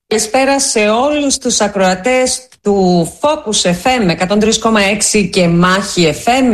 Καλησπέρα σε όλους τους ακροατές του Focus FM 103,6 και Μάχη FM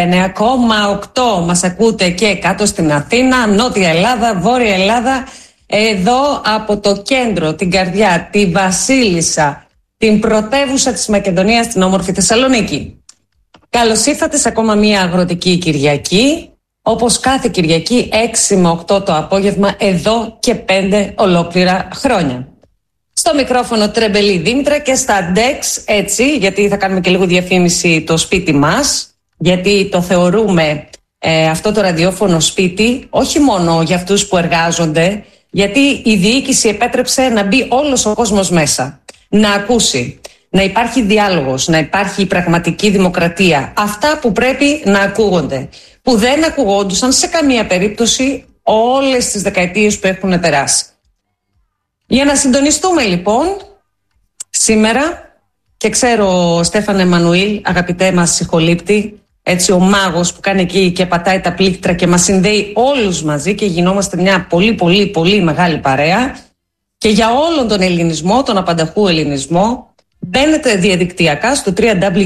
99,8. Μας ακούτε και κάτω στην Αθήνα, Νότια Ελλάδα, Βόρεια Ελλάδα, εδώ από το κέντρο, την καρδιά, τη Βασίλισσα, την πρωτεύουσα της Μακεδονίας, την όμορφη Θεσσαλονίκη. Καλώς ήρθατε σε ακόμα μία αγροτική Κυριακή, όπως κάθε Κυριακή 6 με 8 το απόγευμα, εδώ και 5 ολόκληρα χρόνια. Στο μικρόφωνο Τρεμπελή Δήμητρα και στα DEX, έτσι, γιατί θα κάνουμε και λίγο διαφήμιση το σπίτι μας, γιατί το θεωρούμε αυτό το ραδιόφωνο σπίτι, όχι μόνο για αυτούς που εργάζονται, γιατί η διοίκηση επέτρεψε να μπει όλος ο κόσμος μέσα, να ακούσει, να υπάρχει διάλογος, να υπάρχει πραγματική δημοκρατία. Αυτά που πρέπει να ακούγονται, που δεν ακουγόντουσαν σε καμία περίπτωση όλες τις δεκαετίες που έχουν περάσει. Για να συντονιστούμε λοιπόν σήμερα, και ξέρω Στέφανε Εμμανουήλ, αγαπητέ μας συγχολήπτη, έτσι ο μάγος που κάνει εκεί και πατάει τα πλήκτρα και μας συνδέει όλους μαζί και γινόμαστε μια πολύ μεγάλη παρέα, και για όλον τον ελληνισμό, τον απανταχού ελληνισμό, μπαίνετε διαδικτυακά στο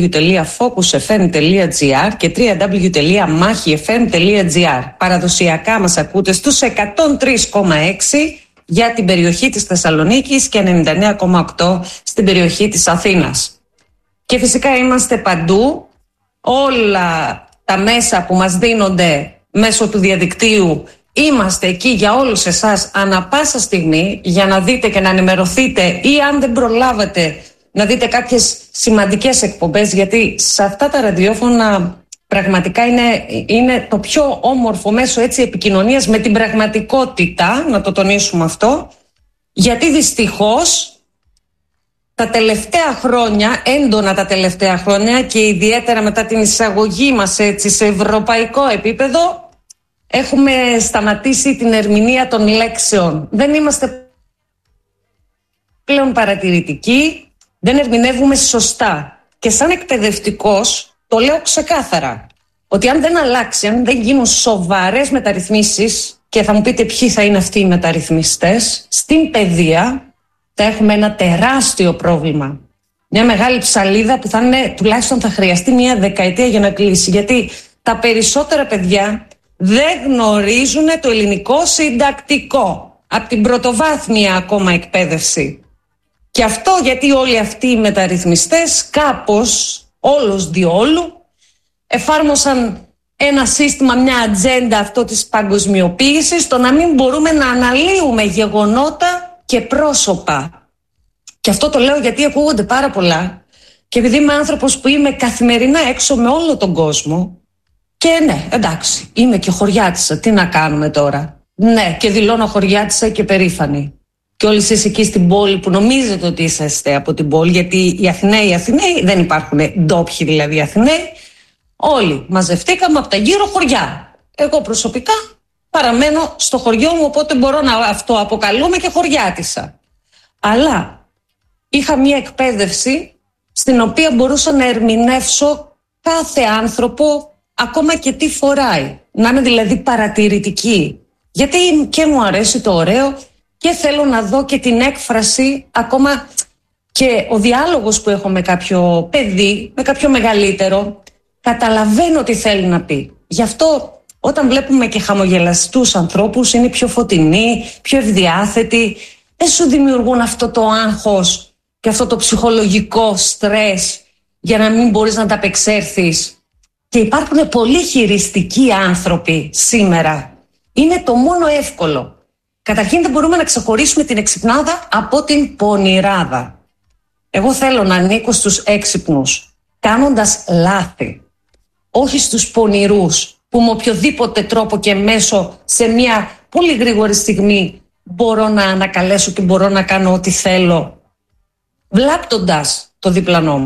www.focusfm.gr και www.machifm.gr. Παραδοσιακά μας ακούτε στους 103,6 για την περιοχή της Θεσσαλονίκης και 99,8 στην περιοχή της Αθήνας. Και φυσικά είμαστε παντού, όλα τα μέσα που μας δίνονται μέσω του διαδικτύου, είμαστε εκεί για όλους εσάς ανά πάσα στιγμή, για να δείτε και να ενημερωθείτε, ή αν δεν προλάβετε να δείτε κάποιες σημαντικές εκπομπές, γιατί σε αυτά τα ραδιόφωνα πραγματικά είναι το πιο όμορφο μέσο, έτσι, επικοινωνίας με την πραγματικότητα, να το τονίσουμε αυτό, γιατί δυστυχώς τα τελευταία χρόνια, έντονα τα τελευταία χρόνια και ιδιαίτερα μετά την εισαγωγή μας, έτσι, σε ευρωπαϊκό επίπεδο, έχουμε σταματήσει την ερμηνεία των λέξεων. Δεν είμαστε πλέον παρατηρητικοί, δεν ερμηνεύουμε σωστά. Και σαν εκπαιδευτικός το λέω ξεκάθαρα, ότι αν δεν αλλάξει, αν δεν γίνουν σοβαρές μεταρρυθμίσεις, και θα μου πείτε ποιοι θα είναι αυτοί οι μεταρρυθμιστές, στην παιδεία θα έχουμε ένα τεράστιο πρόβλημα. Μια μεγάλη ψαλίδα που τουλάχιστον θα χρειαστεί μια δεκαετία για να κλείσει, γιατί τα περισσότερα παιδιά δεν γνωρίζουν το ελληνικό συντακτικό, από την πρωτοβάθμια ακόμα εκπαίδευση. Και αυτό γιατί όλοι αυτοί οι μεταρρυθμιστές κάπως, όλος διόλου, εφάρμοσαν ένα σύστημα, μια ατζέντα αυτό της παγκοσμιοποίησης, το να μην μπορούμε να αναλύουμε γεγονότα και πρόσωπα. Και αυτό το λέω γιατί ακούγονται πάρα πολλά, και επειδή είμαι άνθρωπος που είμαι καθημερινά έξω με όλο τον κόσμο, και ναι, εντάξει, είμαι και χωριάτισσα, τι να κάνουμε τώρα. Ναι, και δηλώνω χωριάτισσα και περήφανη. Και όλοι εσείς εκεί στην πόλη που νομίζετε ότι είσαστε από την πόλη, γιατί οι Αθηναίοι δεν υπάρχουν ντόπιοι δηλαδή Αθηναίοι, όλοι μαζευτήκαμε από τα γύρω χωριά. Εγώ προσωπικά παραμένω στο χωριό μου, οπότε μπορώ να αυτοαποκαλούμε και χωριάτισσα. Αλλά είχα μια εκπαίδευση στην οποία μπορούσα να ερμηνεύσω κάθε άνθρωπο, ακόμα και τι φοράει. Να είμαι δηλαδή παρατηρητική. Γιατί και μου αρέσει το ωραίο, και θέλω να δω και την έκφραση, ακόμα και ο διάλογος που έχω με κάποιο παιδί, με κάποιο μεγαλύτερο, καταλαβαίνω τι θέλει να πει. Γι' αυτό όταν βλέπουμε και χαμογελαστούς ανθρώπους, είναι πιο φωτεινοί, πιο ευδιάθετοι, δεν σου δημιουργούν αυτό το άγχος και αυτό το ψυχολογικό στρες για να μην μπορείς να ανταπεξέλθεις. Και υπάρχουν πολύ χειριστικοί άνθρωποι σήμερα. Είναι το μόνο εύκολο. Καταρχήν δεν μπορούμε να ξεχωρίσουμε την εξυπνάδα από την πονηράδα. Εγώ θέλω να ανήκω στους έξυπνους, κάνοντας λάθη. Όχι στους πονηρούς, που με οποιοδήποτε τρόπο και μέσο σε μια πολύ γρήγορη στιγμή μπορώ να ανακαλέσω και μπορώ να κάνω ό,τι θέλω, βλάπτοντας το διπλανό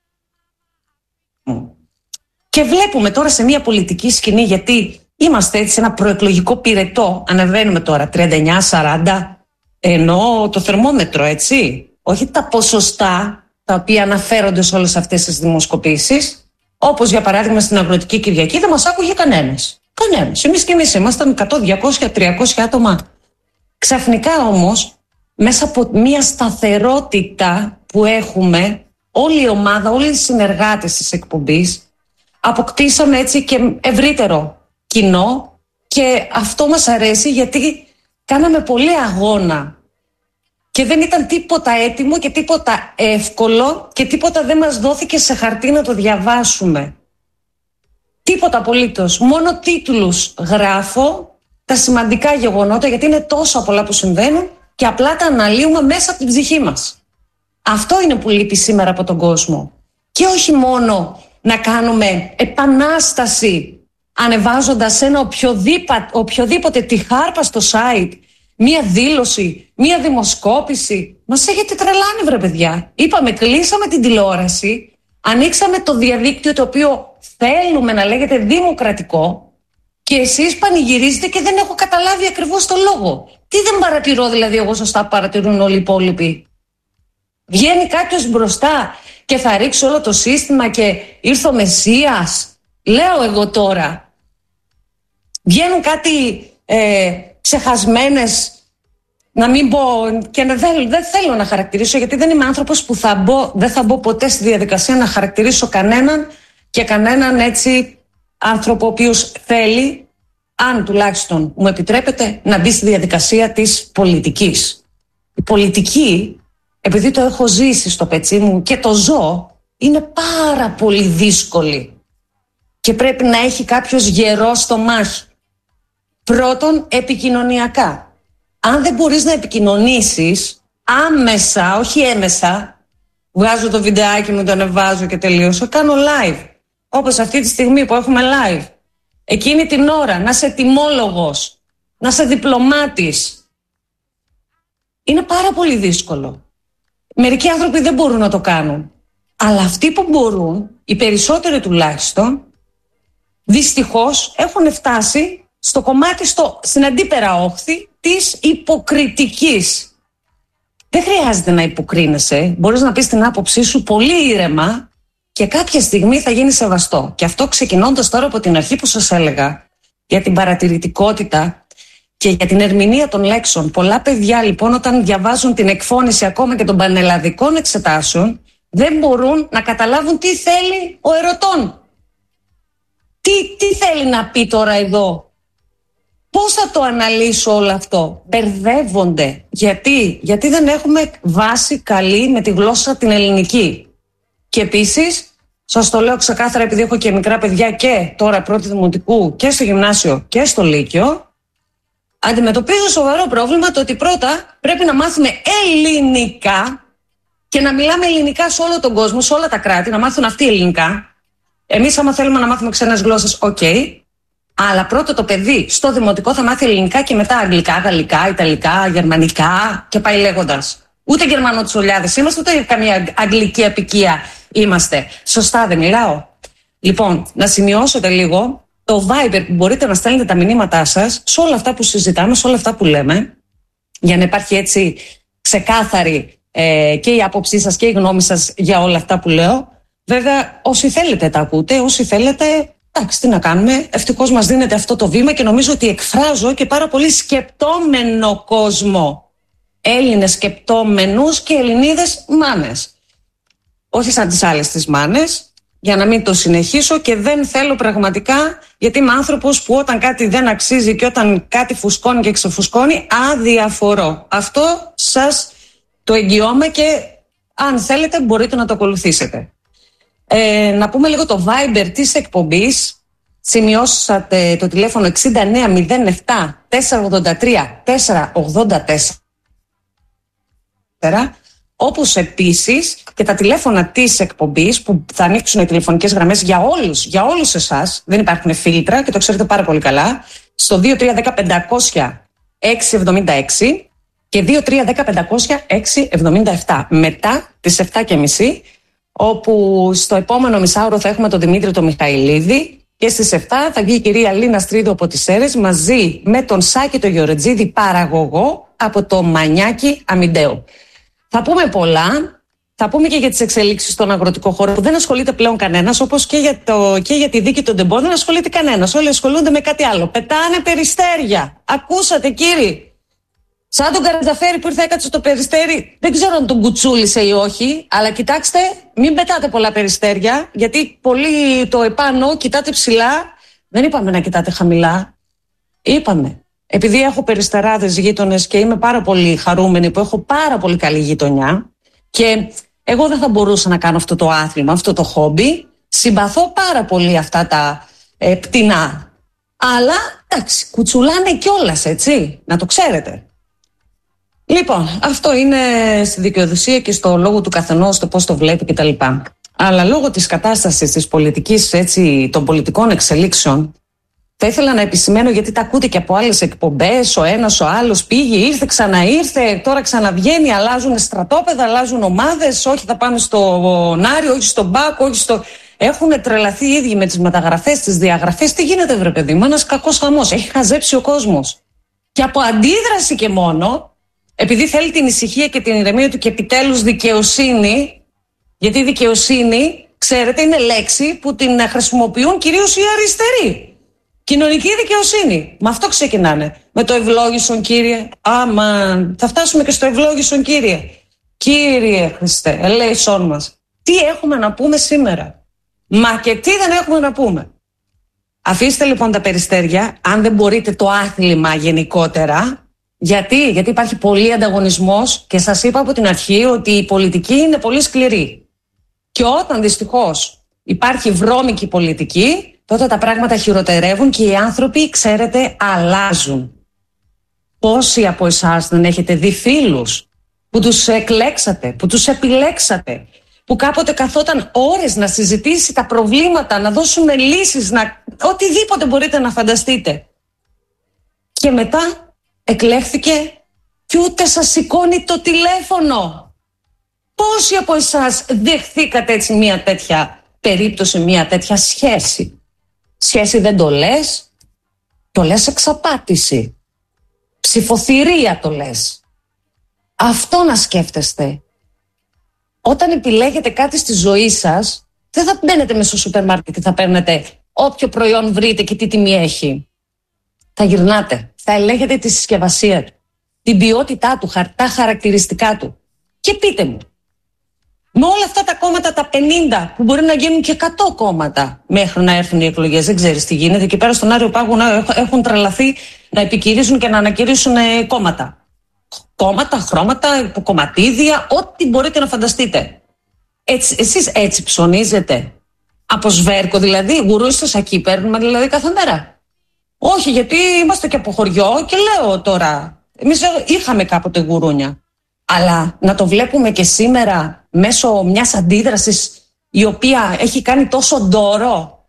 μου. Και βλέπουμε τώρα σε μια πολιτική σκηνή, γιατί είμαστε έτσι σε ένα προεκλογικό πυρετό, ανεβαίνουμε τώρα 39-40, ενώ το θερμόμετρο, έτσι, όχι τα ποσοστά τα οποία αναφέρονται σε όλες αυτές τις δημοσκοπήσεις, όπως για παράδειγμα στην Αγροτική Κυριακή δεν μας άκουγε κανένας. Εμείς και εμείς ήμασταν 100, 200, 300 άτομα. Ξαφνικά όμως μέσα από μια σταθερότητα που έχουμε, όλη η ομάδα, όλοι οι συνεργάτες της εκπομπής, αποκτήσαμε έτσι και ευρύτερο κοινό, και αυτό μας αρέσει γιατί κάναμε πολύ αγώνα και δεν ήταν τίποτα έτοιμο και τίποτα εύκολο και τίποτα δεν μας δόθηκε σε χαρτί να το διαβάσουμε. Τίποτα απολύτως. Μόνο τίτλους γράφω, τα σημαντικά γεγονότα, γιατί είναι τόσα πολλά που συμβαίνουν και απλά τα αναλύουμε μέσα από την ψυχή μας. Αυτό είναι που λείπει σήμερα από τον κόσμο. Και όχι μόνο να κάνουμε επανάσταση ανεβάζοντας ένα οποιοδήποτε τυχάρπαστο site, μία δήλωση, μία δημοσκόπηση. Μας έχετε τρελάνει, βρε παιδιά. Είπαμε, κλείσαμε την τηλεόραση, ανοίξαμε το διαδίκτυο, το οποίο θέλουμε να λέγεται δημοκρατικό, και εσείς πανηγυρίζετε και δεν έχω καταλάβει ακριβώς το λόγο. Τι δεν παρατηρώ δηλαδή εγώ σωστά που παρατηρούν όλοι οι υπόλοιποι? Βγαίνει κάποιος μπροστά και θα ρίξει όλο το σύστημα και ήρθε ο Μεσσίας? Λέω εγώ τώρα. Βγαίνουν κάτι ξεχασμένες, να μην πω, και δεν θέλω να χαρακτηρίσω, γιατί δεν είμαι άνθρωπος που δεν θα μπω ποτέ στη διαδικασία να χαρακτηρίσω κανέναν και κανέναν έτσι άνθρωπο ο οποίος θέλει, αν τουλάχιστον μου επιτρέπετε, να μπει στη διαδικασία της πολιτικής. Η πολιτική, επειδή το έχω ζήσει στο πετσί μου και το ζω, είναι πάρα πολύ δύσκολη και πρέπει να έχει κάποιος γερό στο μάχη. Πρώτον, επικοινωνιακά. Αν δεν μπορείς να επικοινωνήσεις άμεσα, όχι έμεσα, βγάζω το βιντεάκι μου, το ανεβάζω και τελείωσα, κάνω live. Όπως αυτή τη στιγμή που έχουμε live. Εκείνη την ώρα να είσαι τιμόλογος, να είσαι διπλωμάτης. Είναι πάρα πολύ δύσκολο. Μερικοί άνθρωποι δεν μπορούν να το κάνουν. Αλλά αυτοί που μπορούν, οι περισσότεροι τουλάχιστον, δυστυχώς έχουν φτάσει στο κομμάτι, στην αντίπερα όχθη της υποκριτικής. Δεν χρειάζεται να υποκρίνεσαι. Μπορείς να πεις την άποψή σου πολύ ήρεμα και κάποια στιγμή θα γίνει σεβαστό. Και αυτό ξεκινώντας τώρα από την αρχή που σας έλεγα για την παρατηρητικότητα και για την ερμηνεία των λέξεων. Πολλά παιδιά λοιπόν, όταν διαβάζουν την εκφώνηση ακόμα και των πανελλαδικών εξετάσεων, δεν μπορούν να καταλάβουν τι θέλει ο ερωτών. Τι θέλει να πει τώρα εδώ? Πώς θα το αναλύσω όλο αυτό? Μπερδεύονται. Γιατί δεν έχουμε βάση καλή με τη γλώσσα την ελληνική. Και επίσης, σας το λέω ξεκάθαρα, επειδή έχω και μικρά παιδιά και τώρα πρώτη δημοτικού και στο γυμνάσιο και στο λύκειο, αντιμετωπίζω σοβαρό πρόβλημα το ότι πρώτα πρέπει να μάθουμε ελληνικά και να μιλάμε ελληνικά σε όλο τον κόσμο, σε όλα τα κράτη, να μάθουν αυτοί ελληνικά. Εμείς άμα θέλουμε να μάθουμε ξένες γλώσσες, αλλά πρώτα το παιδί στο δημοτικό θα μάθει ελληνικά και μετά αγγλικά, γαλλικά, ιταλικά, γερμανικά και πάει λέγοντας. Ούτε γερμανοτσολιάδες είμαστε, ούτε καμία αγγλική απικία είμαστε. Σωστά δεν μιλάω? Λοιπόν, να σημειώσετε λίγο το Viber που μπορείτε να στέλνετε τα μηνύματά σας σε όλα αυτά που συζητάμε, σε όλα αυτά που λέμε, για να υπάρχει έτσι ξεκάθαρη και η άποψή σας και η γνώμη σας για όλα αυτά που λέω. Βέβαια, όσοι θέλετε τα ακούτε, όσοι θέλετε, εντάξει, τι να κάνουμε. Ευτυχώς μας δίνεται αυτό το βήμα και νομίζω ότι εκφράζω και πάρα πολύ σκεπτόμενο κόσμο. Έλληνες σκεπτόμενους και Ελληνίδες μάνες. Όχι σαν τις άλλες τις μάνες, για να μην το συνεχίσω, και δεν θέλω πραγματικά, γιατί είμαι άνθρωπος που όταν κάτι δεν αξίζει και όταν κάτι φουσκώνει και ξεφουσκώνει, αδιαφορώ. Αυτό σας το εγγυώμαι και αν θέλετε μπορείτε να το ακολουθήσετε. Να πούμε λίγο το Viber της εκπομπής. Σημειώσατε το τηλέφωνο 6907 483 484, όπως επίσης και τα τηλέφωνα της εκπομπής που θα ανοίξουν οι τηλεφωνικές γραμμές για όλους εσάς. Δεν υπάρχουν φίλτρα και το ξέρετε πάρα πολύ καλά. Στο 2310 500 676 και 2310 500 677. Μετά τις 7.30, όπου στο επόμενο μισάωρο θα έχουμε τον Δημήτρη τον Μιχαηλίδη, και στις 7 θα βγει η κυρία Λίνα Στρίδου από τις Σέρρες μαζί με τον Σάκη τον Γεωργετζίδη, παραγωγό από το Μανιάκι Αμιντέου. Θα πούμε πολλά, θα πούμε και για τις εξελίξεις στον αγροτικό χώρο που δεν ασχολείται πλέον κανένας, όπως και για τη δίκη των τεμπών δεν ασχολείται κανένας. Όλοι ασχολούνται με κάτι άλλο. Πετάνε περιστέρια. Ακούσατε κύριοι? Σαν τον Καρατζαφέρη που ήρθε έκατσε στο περιστέρι, δεν ξέρω αν τον κουτσούλησε ή όχι, αλλά κοιτάξτε, μην πετάτε πολλά περιστέρια, γιατί πολύ το επάνω κοιτάτε ψηλά. Δεν είπαμε να κοιτάτε χαμηλά. Είπαμε, επειδή έχω περιστεράδες γείτονες και είμαι πάρα πολύ χαρούμενη που έχω πάρα πολύ καλή γειτονιά και εγώ δεν θα μπορούσα να κάνω αυτό το άθλημα, αυτό το χόμπι. Συμπαθώ πάρα πολύ αυτά τα πτηνά. Αλλά εντάξει, κουτσουλάνε κιόλας, έτσι, να το ξέρετε. Λοιπόν, αυτό είναι στη δικαιοδοσία και στο λόγο του καθενός, το πώς το βλέπει κτλ. Αλλά λόγω της κατάστασης της πολιτικής, έτσι, των πολιτικών εξελίξεων, θα ήθελα να επισημαίνω, γιατί τα ακούτε και από άλλες εκπομπές, ο ένας ο άλλος πήγε, ήρθε, ξαναήρθε, τώρα ξαναβγαίνει, αλλάζουν στρατόπεδα, αλλάζουν ομάδες, όχι θα πάμε στο Νάριο, όχι στον Μπάκο, όχι στο... Έχουν τρελαθεί οι ίδιοι με τις μεταγραφές, τις διαγραφές. Τι γίνεται, βρε παιδί μου, ένας κακός χαμός, έχει χαζέψει ο κόσμος. Και από αντίδραση και μόνο, επειδή θέλει την ησυχία και την ηρεμία του και επιτέλους δικαιοσύνη, γιατί η δικαιοσύνη, ξέρετε, είναι λέξη που την χρησιμοποιούν κυρίως οι αριστεροί. Κοινωνική δικαιοσύνη. Με αυτό ξεκινάνε. Με το ευλόγησον, Κύριε. Αμαν. Θα φτάσουμε και στο ευλόγησον, Κύριε. Κύριε Χριστέ, ελέησόν μας. Τι έχουμε να πούμε σήμερα? Μα και τι δεν έχουμε να πούμε. Αφήστε λοιπόν τα περιστέρια, αν δεν μπορείτε το άθλημα γενικότερα. Γιατί υπάρχει πολύ ανταγωνισμός και σας είπα από την αρχή ότι η πολιτική είναι πολύ σκληρή. Και όταν δυστυχώς υπάρχει βρώμικη πολιτική, τότε τα πράγματα χειροτερεύουν και οι άνθρωποι, ξέρετε, αλλάζουν. Πόσοι από εσάς δεν έχετε δει φίλους που τους εκλέξατε, που τους επιλέξατε, που κάποτε καθόταν ώρες να συζητήσει τα προβλήματα, να δώσουμε λύσεις, οτιδήποτε μπορείτε να φανταστείτε. Και μετά εκλέχθηκε και ούτε σας σηκώνει το τηλέφωνο. Πόσοι από εσάς δεχθήκατε έτσι μια τέτοια περίπτωση, μια τέτοια σχέση? Σχέση δεν το λες εξαπάτηση. Ψηφοθυρία το λες. Αυτό να σκέφτεστε. Όταν επιλέγετε κάτι στη ζωή σας, δεν θα μπαίνετε μέσα στο σούπερ μάρκετ και θα παίρνετε όποιο προϊόν βρείτε και τι τιμή έχει. Θα γυρνάτε, θα ελέγχετε τη συσκευασία του, την ποιότητά του, τα χαρακτηριστικά του. Και πείτε μου, με όλα αυτά τα κόμματα, τα 50, που μπορεί να γίνουν και 100 κόμματα μέχρι να έρθουν οι εκλογές, δεν ξέρεις τι γίνεται. Και πέρα στον Άριο Πάγο έχουν τρελαθεί να επικυρίζουν και να ανακηρύσουν κόμματα. Κόμματα, χρώματα, κομματίδια, ό,τι μπορείτε να φανταστείτε. Εσείς έτσι ψωνίζετε? Από σβέρκο δηλαδή? Γουρούι σακί παίρνουμε δηλαδή κάθε μέρα? Όχι, γιατί είμαστε και από χωριό και λέω τώρα, εμείς είχαμε κάποτε γουρούνια. Αλλά να το βλέπουμε και σήμερα μέσω μιας αντίδρασης η οποία έχει κάνει τόσο ντόρο.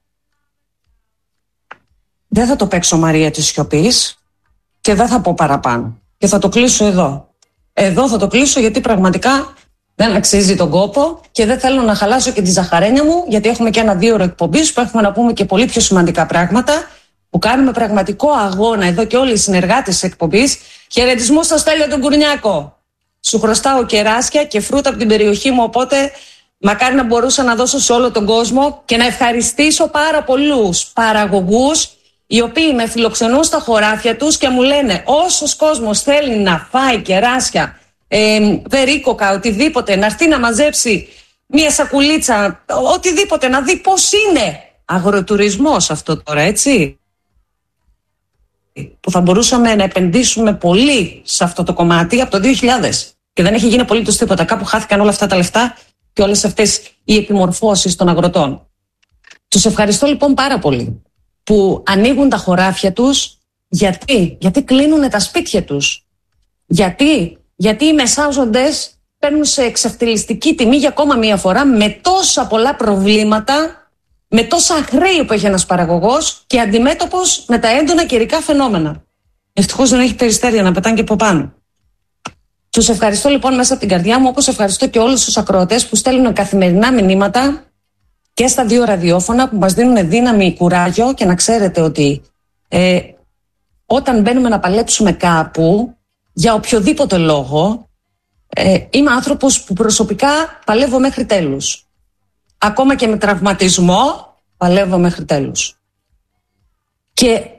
Δεν θα το παίξω, Μαρία, της σιωπής και δεν θα πω παραπάνω. Και θα το κλείσω εδώ. Εδώ θα το κλείσω, γιατί πραγματικά δεν αξίζει τον κόπο και δεν θέλω να χαλάσω και τη ζαχαρένια μου, γιατί έχουμε και 1-2 ώρες εκπομπής που έχουμε να πούμε και πολύ πιο σημαντικά πράγματα, που κάνουμε πραγματικό αγώνα εδώ και όλοι οι συνεργάτες της εκπομπής. Χαιρετισμό στο Στέλιο τον Κουρνιάκο. Σου χρωστάω κεράσια και φρούτα από την περιοχή μου, οπότε μακάρι να μπορούσα να δώσω σε όλο τον κόσμο και να ευχαριστήσω πάρα πολλούς παραγωγούς οι οποίοι με φιλοξενούν στα χωράφια τους και μου λένε όσος κόσμος θέλει να φάει κεράσια, βερίκοκα, οτιδήποτε, να έρθει να μαζέψει μία σακουλίτσα, οτιδήποτε, να δει πώς είναι αγροτουρισμός αυτό τώρα, έτσι, που θα μπορούσαμε να επενδύσουμε πολύ σε αυτό το κομμάτι από το 2000 και δεν έχει γίνει απολύτως τίποτα. Κάπου χάθηκαν όλα αυτά τα λεφτά και όλες αυτές οι επιμορφώσεις των αγροτών. Τους ευχαριστώ λοιπόν πάρα πολύ που ανοίγουν τα χωράφια τους. Γιατί κλείνουν τα σπίτια τους. Γιατί οι μεσάζοντες παίρνουν σε εξευτελιστική τιμή για ακόμα μία φορά, με τόσα πολλά προβλήματα, με τόσα χρέη που έχει ένας παραγωγός και αντιμέτωπος με τα έντονα καιρικά φαινόμενα. Ευτυχώς δεν έχει περιστέρια να πετάνε και από πάνω. Τους ευχαριστώ λοιπόν μέσα από την καρδιά μου, όπως ευχαριστώ και όλους τους ακροατές που στέλνουν καθημερινά μηνύματα και στα 2 ραδιόφωνα που μας δίνουν δύναμη, κουράγιο, και να ξέρετε ότι όταν μπαίνουμε να παλέψουμε κάπου για οποιοδήποτε λόγο, είμαι άνθρωπος που προσωπικά παλεύω μέχρι τέλους. Ακόμα και με τραυματισμό παλεύω μέχρι τέλους. Και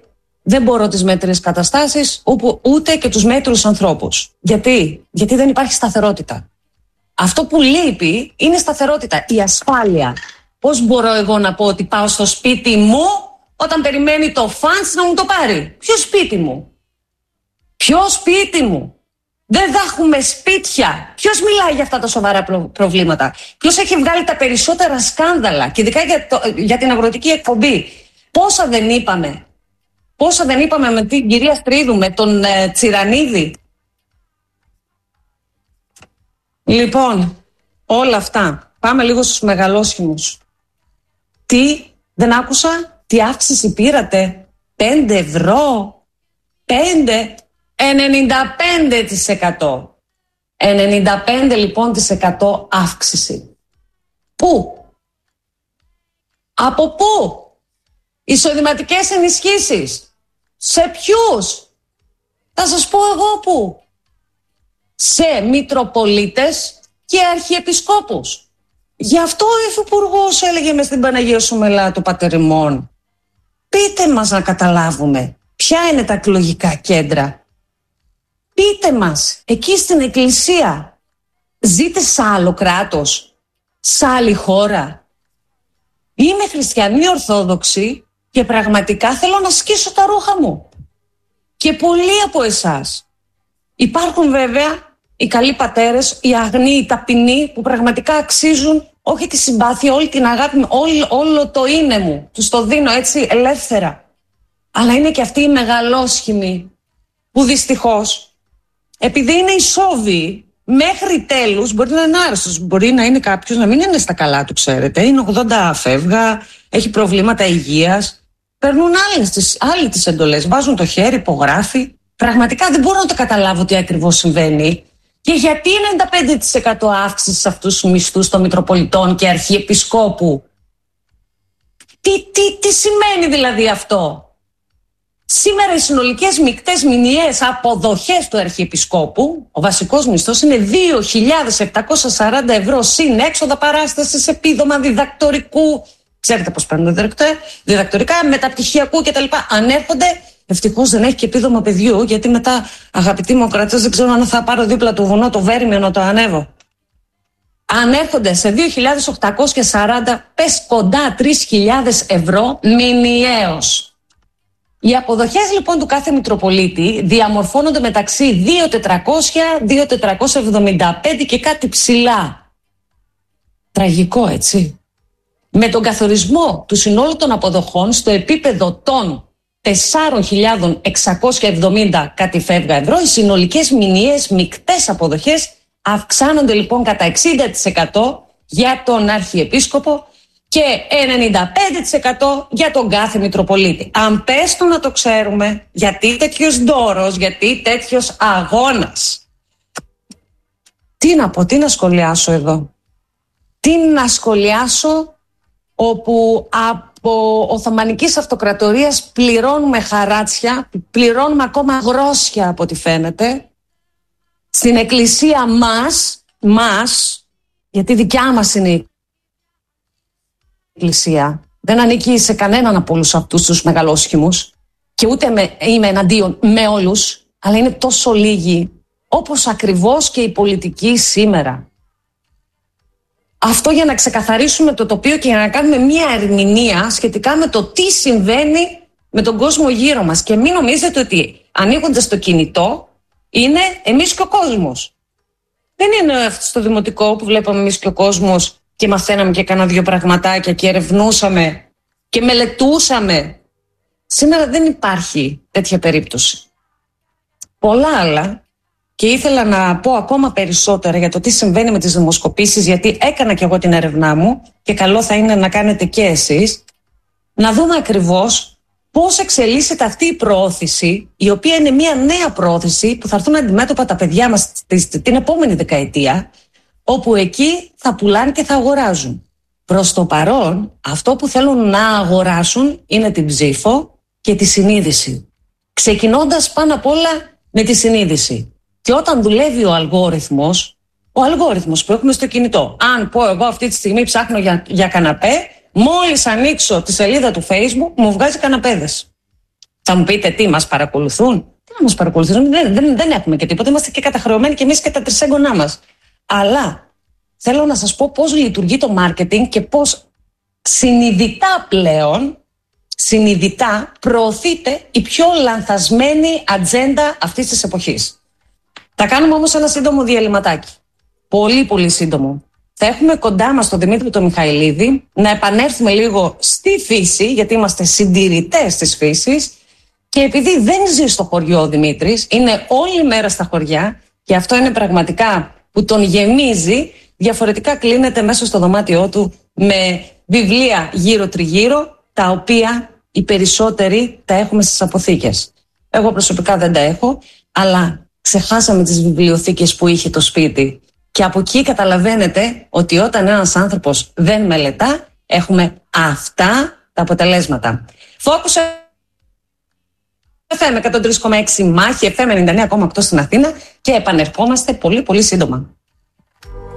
δεν μπορώ τις μέτριες καταστάσεις, ούτε και τους μέτριους ανθρώπους. Γιατί δεν υπάρχει σταθερότητα. Αυτό που λείπει είναι σταθερότητα, η ασφάλεια. Πώς μπορώ εγώ να πω ότι πάω στο σπίτι μου όταν περιμένει το φαντς να μου το πάρει? Ποιο σπίτι μου? Ποιο σπίτι μου? Δεν θα έχουμε σπίτια. Ποιος μιλάει για αυτά τα σοβαρά προβλήματα? Ποιος έχει βγάλει τα περισσότερα σκάνδαλα? Και ειδικά για την αγροτική εκπομπή. Πόσα δεν είπαμε με την κυρία Στρίδου, με τον Τσιρανίδη. Λοιπόν, όλα αυτά. Πάμε λίγο στους μεγαλόσχημους. Τι, δεν άκουσα, τι αύξηση πήρατε? 5 ευρώ? 5? 95%. 95% λοιπόν της 100 αύξηση. Πού? Από πού? Εισοδηματικές ενισχύσεις. Σε ποιους? Θα σας πω εγώ πού. Σε Μητροπολίτες και Αρχιεπισκόπους. Γι' αυτό ο Υφυπουργός έλεγε μες στην Παναγία Σουμελά του Πατέρ ημών. Πείτε μας να καταλάβουμε ποια είναι τα εκλογικά κέντρα. Πείτε μας, εκεί στην Εκκλησία, ζείτε σε άλλο κράτος, σε άλλη χώρα? Είμαι χριστιανή Ορθόδοξη και πραγματικά θέλω να σκίσω τα ρούχα μου. Και πολλοί από εσάς. Υπάρχουν βέβαια οι καλοί πατέρες, οι αγνοί, οι ταπεινοί που πραγματικά αξίζουν όχι τη συμπάθεια, όλη την αγάπη μου, όλο το είναι μου. Τους το δίνω έτσι ελεύθερα. Αλλά είναι και αυτοί οι μεγαλόσχημοι που δυστυχώς, επειδή είναι ισόβιοι μέχρι τέλους, μπορεί να είναι άρρωστος, μπορεί να είναι κάποιος να μην είναι στα καλά του, ξέρετε. Είναι 80 φεύγα, έχει προβλήματα υγείας. Παίρνουν άλλοι τις εντολές, βάζουν το χέρι, υπογράφει. Πραγματικά δεν μπορώ να το καταλάβω τι ακριβώς συμβαίνει. Και γιατί 95% αύξηση σε αυτούς τους μισθούς των Μητροπολιτών και Αρχιεπισκόπου? Τι σημαίνει δηλαδή αυτό? Σήμερα οι συνολικές μεικτές μηνιαίες αποδοχές του Αρχιεπισκόπου, ο βασικός μισθός είναι 2.740 ευρώ συν έξοδα παράστασης, επίδομα διδακτορικού. Ξέρετε πώς παίρνουν διδακτορικά, μεταπτυχιακού κτλ. Ανέρχονται, ευτυχώς δεν έχει και επίδομα παιδιού, γιατί μετά, αγαπητοί μου κρατές, δεν ξέρω αν θα πάρω δίπλα του βουνό το Βέρμιο να το ανέβω. Ανέρχονται σε 2.840, πες κοντά 3.000 ευρώ μηνιαίως. Οι αποδοχές λοιπόν του κάθε Μητροπολίτη διαμορφώνονται μεταξύ 2.400, 2.475 και κάτι ψηλά. Τραγικό, έτσι. Με τον καθορισμό του συνόλου των αποδοχών στο επίπεδο των 4.670 κάτι φεύγα ευρώ, οι συνολικές μηνιαίες μεικτές αποδοχές αυξάνονται λοιπόν κατά 60% για τον Αρχιεπίσκοπο και 95% για τον κάθε Μητροπολίτη. Αν πες το να το ξέρουμε, γιατί τέτοιος ντόρος, γιατί τέτοιος αγώνας? Τι να πω, τι να σχολιάσω εδώ? Τι να σχολιάσω όπου από Οθωμανικής Αυτοκρατορίας πληρώνουμε χαράτσια, πληρώνουμε ακόμα γρόσια από ό,τι φαίνεται. Στην Εκκλησία μας, γιατί δικιά μας είναι η Εκκλησία, δεν ανήκει σε κανέναν από όλους αυτούς τους μεγαλόσχημους και ούτε είμαι εναντίον με όλους, αλλά είναι τόσο λίγοι, όπως ακριβώς και η πολιτική σήμερα. Αυτό για να ξεκαθαρίσουμε το τοπίο και για να κάνουμε μία ερμηνεία σχετικά με το τι συμβαίνει με τον κόσμο γύρω μας. Και μην νομίζετε ότι ανοίγοντας το κινητό είναι εμείς και ο κόσμος. Δεν είναι αυτό στο δημοτικό που βλέπαμε εμείς και ο κόσμος και μαθαίναμε και κάνα δύο πραγματάκια και ερευνούσαμε και μελετούσαμε. Σήμερα δεν υπάρχει τέτοια περίπτωση. Πολλά άλλα. Και ήθελα να πω ακόμα περισσότερα για το τι συμβαίνει με τις δημοσκοπήσεις, γιατί έκανα και εγώ την έρευνά μου και καλό θα είναι να κάνετε και εσείς, να δούμε ακριβώς πώς εξελίσσεται αυτή η προώθηση, η οποία είναι μια νέα προώθηση που θα έρθουν αντιμέτωπα τα παιδιά μας την επόμενη δεκαετία, όπου εκεί θα πουλάνε και θα αγοράζουν. Προς το παρόν, αυτό που θέλουν να αγοράσουν είναι την ψήφο και τη συνείδηση. Ξεκινώντας πάνω απ' όλα με τη συνείδηση. Και όταν δουλεύει ο αλγόριθμος που έχουμε στο κινητό, αν πω εγώ αυτή τη στιγμή ψάχνω για καναπέ, μόλις ανοίξω τη σελίδα του Facebook μου βγάζει καναπέδες. Θα μου πείτε τι, μας παρακολουθούν? Τι να μας παρακολουθούν, δεν έχουμε και τίποτα. Είμαστε και καταχρεωμένοι κι εμείς και τα τρισέγγονά μας. Αλλά θέλω να σας πω πώς λειτουργεί το marketing και πώς συνειδητά πλέον, προωθείται η πιο λανθασμένη ατζέντα αυτής της εποχής. Θα κάνουμε όμως ένα σύντομο διαλυματάκι. Πολύ πολύ σύντομο. Θα έχουμε κοντά μας τον Δημήτρη τον Μιχαηλίδη, να επανέλθουμε λίγο στη φύση, γιατί είμαστε συντηρητές της φύσης. Και επειδή δεν ζει στο χωριό ο Δημήτρης, είναι όλη μέρα στα χωριά και αυτό είναι πραγματικά που τον γεμίζει, διαφορετικά κλείνεται μέσα στο δωμάτιό του με βιβλία γύρω-τριγύρω, τα οποία οι περισσότεροι τα έχουμε στις αποθήκες. Εγώ προσωπικά δεν τα έχω, αλλά ξεχάσαμε τις βιβλιοθήκες που είχε το σπίτι. Και από εκεί καταλαβαίνετε ότι όταν ένας άνθρωπος δεν μελετά, έχουμε αυτά τα αποτελέσματα. Focus FM 103,6 Μάχη, FM 99,8 στην Αθήνα και επανερχόμαστε πολύ πολύ σύντομα.